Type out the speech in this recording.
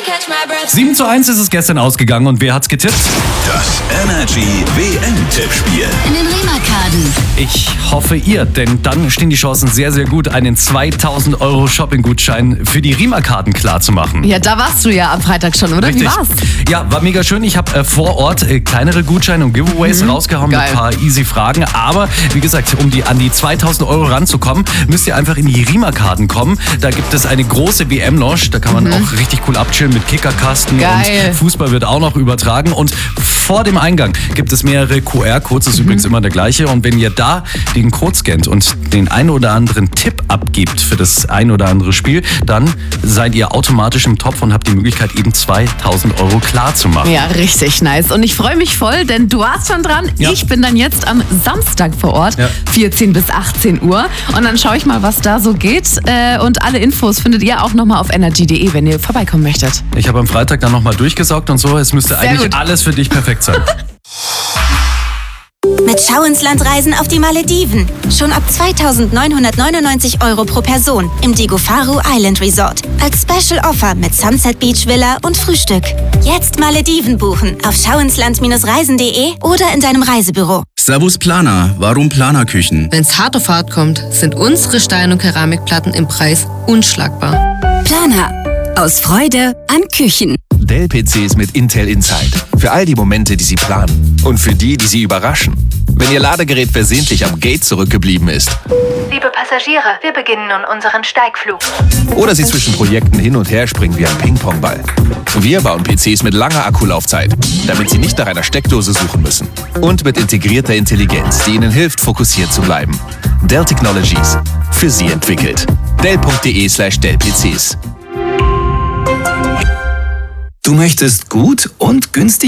7:1 ist es gestern ausgegangen und wer hat's getippt? Das Energy WM-Tippspiel. In den Remakarten. Ich hoffe ihr, denn dann stehen die Chancen sehr, sehr gut, einen 2.000 € Shopping-Gutschein für die Remakarten klar zu machen. Ja, da warst du ja am Freitag schon, oder? Richtig. Wie war's? Ja, war mega schön. Ich habe vor Ort kleinere Gutscheine und Giveaways rausgehauen Geil. mit ein paar easy Fragen. Aber wie gesagt, um an die 2.000 € ranzukommen, müsst ihr einfach in die Remakarten kommen. Da gibt es eine große WM-Lounge. Da kann man auch richtig cool abchillen mit Kickerkasten. Geil. Und Fußball wird auch noch übertragen. Und vor dem Eingang gibt es mehrere QR-Codes. Das ist übrigens immer der gleiche. Und wenn ihr da den Code scannt und den einen oder anderen Tipp abgibt für das ein oder andere Spiel, dann seid ihr automatisch im Topf und habt die Möglichkeit, eben 2.000 € klar zu machen. Ja, richtig nice. Und ich freue mich voll, denn du warst schon dran. Ja. Ich bin dann jetzt am Samstag vor Ort, Ja. 14 bis 18 Uhr. Und dann schaue ich mal, was da so geht. Und alle Infos findet ihr auch nochmal auf energy.de, wenn ihr vorbeikommen möchtet. Ich habe am Freitag dann nochmal durchgesaugt und so. Es müsste eigentlich gut. alles für dich perfekt sein. Mit Schau ins Land reisen auf die Malediven. Schon ab 2.999 € pro Person im Digofaru Island Resort. Als Special Offer mit Sunset Beach Villa und Frühstück. Jetzt Malediven buchen auf schauinsland-reisen.de oder in deinem Reisebüro. Servus Planer, warum Planerküchen? Wenn's hart auf hart kommt, sind unsere Stein- und Keramikplatten im Preis unschlagbar. Planer. Aus Freude an Küchen. Dell-PCs mit Intel Inside. Für all die Momente, die Sie planen. Und für die Sie überraschen. Wenn Ihr Ladegerät versehentlich am Gate zurückgeblieben ist. Liebe Passagiere, wir beginnen nun unseren Steigflug. Oder Sie zwischen Projekten hin und her springen wie ein Ping-Pong-Ball. Wir bauen PCs mit langer Akkulaufzeit, damit Sie nicht nach einer Steckdose suchen müssen. Und mit integrierter Intelligenz, die Ihnen hilft, fokussiert zu bleiben. Dell Technologies. Für Sie entwickelt. Dell.de/Dell-PCs. Du möchtest gut und günstig